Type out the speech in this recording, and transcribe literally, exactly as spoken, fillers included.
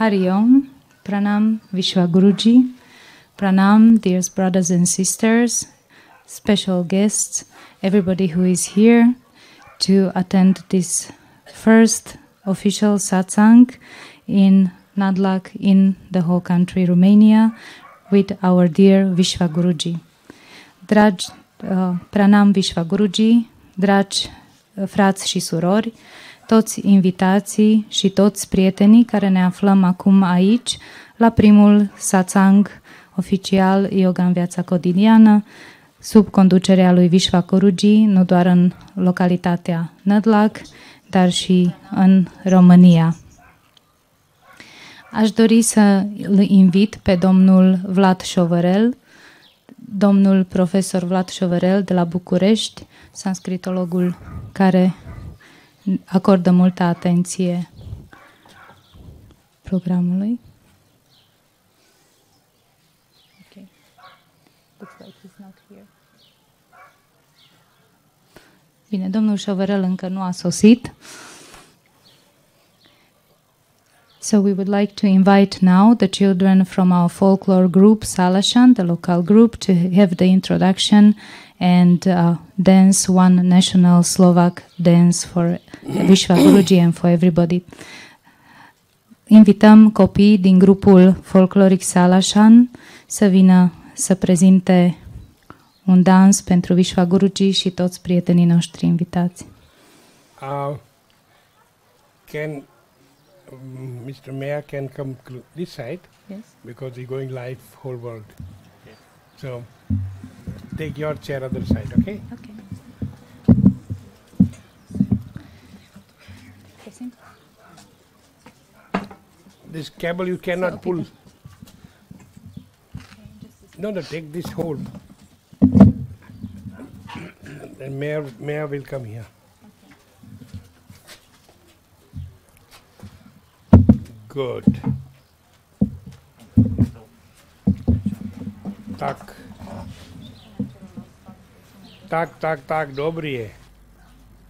Hari Om, Pranam Vishwaguruji, Pranam dear brothers and sisters, special guests, everybody who is here to attend this first official satsang in Nadlac in the whole country, Romania, with our dear Vishwaguruji. Dragi uh, Pranam Vishwaguruji, dragi uh, frați și surori, toți invitații și toți prietenii care ne aflăm acum aici la primul satsang oficial Yoga în viața cotidiană, sub conducerea lui Vishwaguruji, nu doar în localitatea Nadlac, dar și în România. Aș dori să îl invit pe domnul Vlad Șovărel, domnul profesor Vlad Șovărel de la București, sanscritologul care acordă multă atenție programului. Okay. Looks like he's not here. Bine, domnul Șovărel încă nu a sosit. So we would like to invite now the children from our folklore group, Salashan, the local group, to have the introduction and uh, dance one national Slovak dance for Vishwaguruji and for everybody. Invităm copii din grupul folcloric Salashan să vină să prezinte un dans pentru Vishwaguruji și toți prietenii noștri invitați. Uh, can Mister Mayor can come this side? Yes. Because he's going live whole world. Yes. So take your chair other side, okay? Okay. This cable you cannot So, okay, pull. No, no, take this hold. And Mayor, Mayor will come here. Good. Tak. Tak, tak, tak, dobrý je.